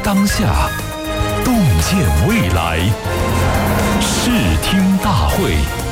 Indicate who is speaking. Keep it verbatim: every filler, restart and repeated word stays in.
Speaker 1: 当下，洞见未来。视听大会。